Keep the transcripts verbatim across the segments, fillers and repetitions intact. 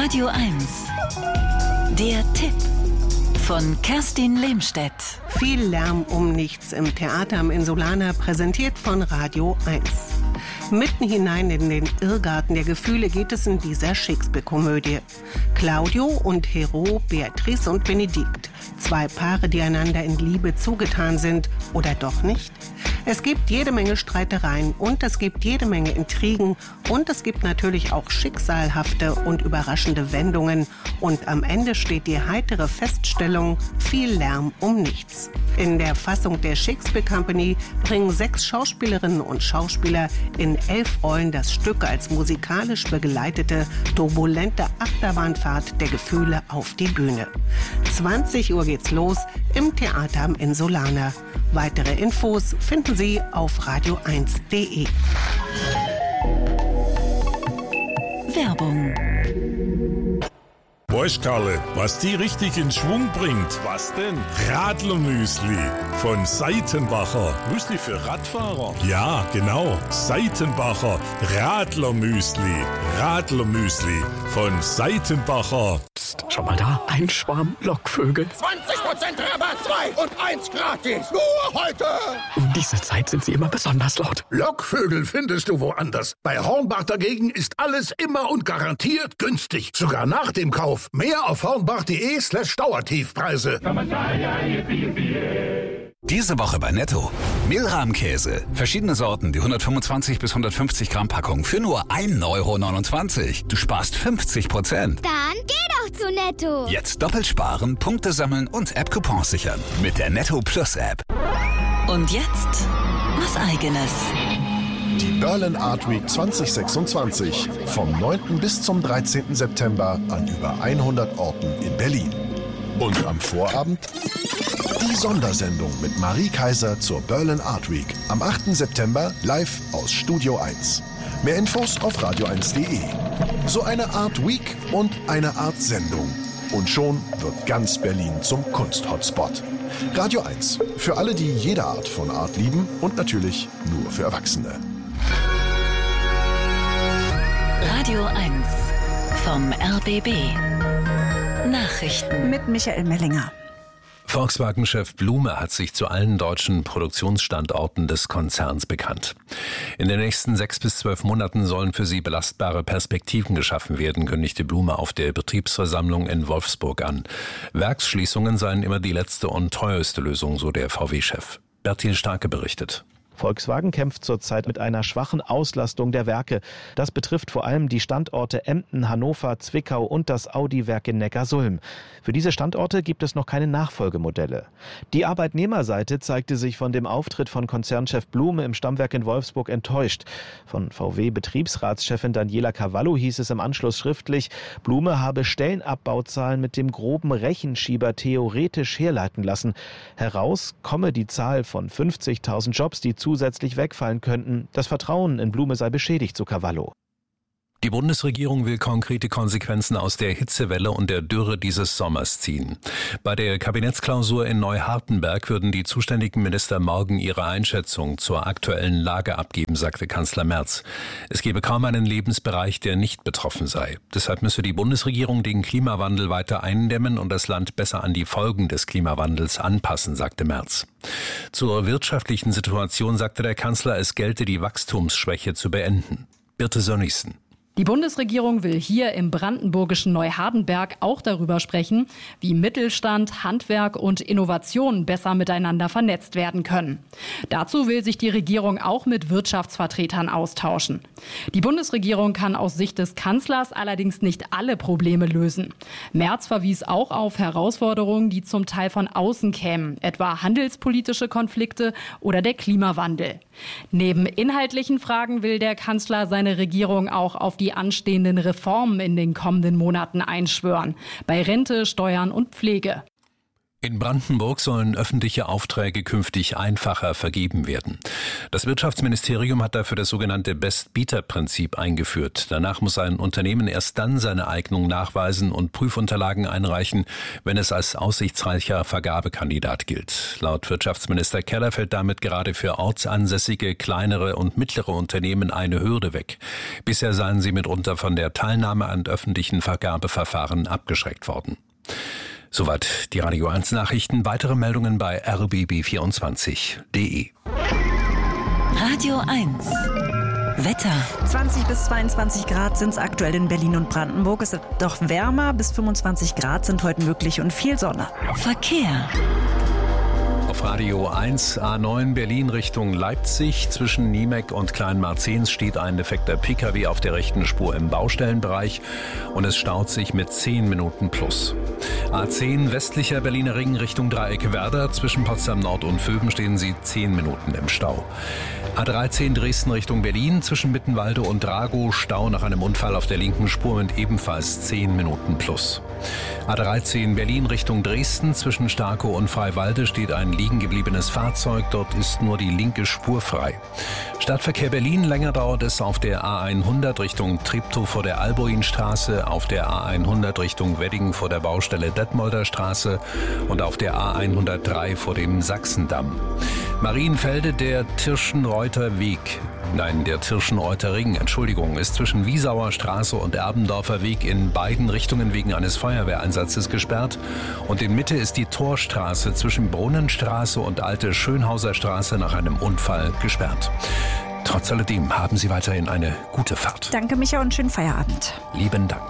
Radio eins. Der Tipp von Kerstin Lehmstedt. Viel Lärm um nichts im Theater am Insulaner, präsentiert von Radio eins. Mitten hinein in den Irrgarten der Gefühle geht es in dieser Shakespeare-Komödie. Claudio und Hero, Beatrice und Benedikt. Zwei Paare, die einander in Liebe zugetan sind oder doch nicht. Es gibt jede Menge Streitereien und es gibt jede Menge Intrigen und es gibt natürlich auch schicksalhafte und überraschende Wendungen. Und am Ende steht die heitere Feststellung: viel Lärm um nichts. In der Fassung der Shakespeare Company bringen sechs Schauspielerinnen und Schauspieler in elf Rollen das Stück als musikalisch begleitete, turbulente Achterbahnfahrt der Gefühle auf die Bühne. zwanzig Uhr geht's los im Theater am Insulaner. Weitere Infos finden Sie auf radio eins punkt de. Werbung. Weißt Karle, was die richtig in Schwung bringt? Was denn? Radlermüsli von Seitenbacher. Müsli für Radfahrer? Ja, genau. Seitenbacher Radlermüsli. Radlermüsli von Seitenbacher. Psst, schau mal da. Ein Schwarm Lockvögel. zwanzig Prozent Rabatt, zwei und eins gratis. Nur heute. Um diese Zeit sind sie immer besonders laut. Lockvögel findest du woanders. Bei Hornbach dagegen ist alles immer und garantiert günstig. Sogar nach dem Kauf. Mehr auf hornbach.de slash Dauertiefpreise. Diese Woche bei Netto. Mehlrahmkäse. Verschiedene Sorten, die hundertfünfundzwanzig bis hundertfünfzig Gramm Packung für nur ein Euro neunundzwanzig. Du sparst fünfzig Prozent. Dann geh doch zu Netto. Jetzt doppelt sparen, Punkte sammeln und App-Coupons sichern. Mit der Netto Plus App. Und jetzt was Eigenes. Die Berlin Art Week zwanzig sechsundzwanzig. Vom neunten bis zum dreizehnten September an über hundert Orten in Berlin. Und am Vorabend die Sondersendung mit Marie Kaiser zur Berlin Art Week. Am achten September live aus Studio eins. Mehr Infos auf radio eins punkt de. So eine Art Week und eine Art Sendung. Und schon wird ganz Berlin zum Kunst-Hotspot. Radio eins. Für alle, die jede Art von Art lieben und natürlich nur für Erwachsene. Radio eins vom R B B. Nachrichten mit Michael Mellinger. Volkswagen-Chef Blume hat sich zu allen deutschen Produktionsstandorten des Konzerns bekannt. In den nächsten sechs bis zwölf Monaten sollen für sie belastbare Perspektiven geschaffen werden, kündigte Blume auf der Betriebsversammlung in Wolfsburg an. Werksschließungen seien immer die letzte und teuerste Lösung, so der V W-Chef. Bertil Starke berichtet. Volkswagen kämpft zurzeit mit einer schwachen Auslastung der Werke. Das betrifft vor allem die Standorte Emden, Hannover, Zwickau und das Audi-Werk in Neckarsulm. Für diese Standorte gibt es noch keine Nachfolgemodelle. Die Arbeitnehmerseite zeigte sich von dem Auftritt von Konzernchef Blume im Stammwerk in Wolfsburg enttäuscht. Von V W-Betriebsratschefin Daniela Cavallo hieß es im Anschluss schriftlich, Blume habe Stellenabbauzahlen mit dem groben Rechenschieber theoretisch herleiten lassen. Heraus komme die Zahl von fünfzigtausend Jobs, die zusätzlich wegfallen könnten. Das Vertrauen in Blume sei beschädigt, so Cavallo. Die Bundesregierung will konkrete Konsequenzen aus der Hitzewelle und der Dürre dieses Sommers ziehen. Bei der Kabinettsklausur in Neuhardenberg würden die zuständigen Minister morgen ihre Einschätzung zur aktuellen Lage abgeben, sagte Kanzler Merz. Es gebe kaum einen Lebensbereich, der nicht betroffen sei. Deshalb müsse die Bundesregierung den Klimawandel weiter eindämmen und das Land besser an die Folgen des Klimawandels anpassen, sagte Merz. Zur wirtschaftlichen Situation sagte der Kanzler, es gelte, die Wachstumsschwäche zu beenden. Birte Sönnigsen. Die Bundesregierung will hier im brandenburgischen Neuhardenberg auch darüber sprechen, wie Mittelstand, Handwerk und Innovation besser miteinander vernetzt werden können. Dazu will sich die Regierung auch mit Wirtschaftsvertretern austauschen. Die Bundesregierung kann aus Sicht des Kanzlers allerdings nicht alle Probleme lösen. Merz verwies auch auf Herausforderungen, die zum Teil von außen kämen, etwa handelspolitische Konflikte oder der Klimawandel. Neben inhaltlichen Fragen will der Kanzler seine Regierung auch auf die anstehenden Reformen in den kommenden Monaten einschwören, bei Rente, Steuern und Pflege. In Brandenburg sollen öffentliche Aufträge künftig einfacher vergeben werden. Das Wirtschaftsministerium hat dafür das sogenannte Best-Bieter-Prinzip eingeführt. Danach muss ein Unternehmen erst dann seine Eignung nachweisen und Prüfunterlagen einreichen, wenn es als aussichtsreicher Vergabekandidat gilt. Laut Wirtschaftsminister Keller fällt damit gerade für ortsansässige, kleinere und mittlere Unternehmen eine Hürde weg. Bisher seien sie mitunter von der Teilnahme an öffentlichen Vergabeverfahren abgeschreckt worden. Soweit die Radio eins Nachrichten. Weitere Meldungen bei r b b vierundzwanzig punkt d e. Radio eins. Wetter. zwanzig bis zweiundzwanzig Grad sind es aktuell in Berlin und Brandenburg. Es wird doch wärmer. Bis fünfundzwanzig Grad sind heute möglich und viel Sonne. Verkehr. Auf Radio eins A neun Berlin Richtung Leipzig. Zwischen Niemek und Kleinmarzens steht ein defekter Pkw auf der rechten Spur im Baustellenbereich und es staut sich mit zehn Minuten plus. A zehn westlicher Berliner Ring Richtung Dreieck Werder. Zwischen Potsdam Nord und Vöben stehen sie zehn Minuten im Stau. A dreizehn Dresden Richtung Berlin. Zwischen Mittenwalde und Dragow Stau nach einem Unfall auf der linken Spur mit ebenfalls zehn Minuten plus. A dreizehn Berlin Richtung Dresden. Zwischen Starkow und Freiwalde steht ein liegen gebliebenes Fahrzeug. Dort ist nur die linke Spur frei. Stadtverkehr Berlin. Länger dauert es auf der A hundert Richtung Treptow vor der Albuinstraße, auf der A hundert Richtung Wedding vor der Baustelle Detmolder Straße und auf der A hundertdrei vor dem Sachsendamm. Marienfelde, der Tirschenreuter Weg. Nein, der Tirschenreuter Ring, Entschuldigung, ist zwischen Wiesauer Straße und Erbendorfer Weg in beiden Richtungen wegen eines Feuerwehreinsatzes gesperrt. Und in Mitte ist die Torstraße zwischen Brunnenstraße und Alte Schönhauser Straße nach einem Unfall gesperrt. Trotz alledem haben Sie weiterhin eine gute Fahrt. Danke, Micha, und schönen Feierabend. Lieben Dank.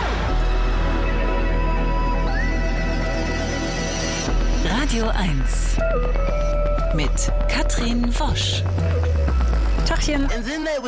Radio eins mit Katrin Wosch. Tachchen.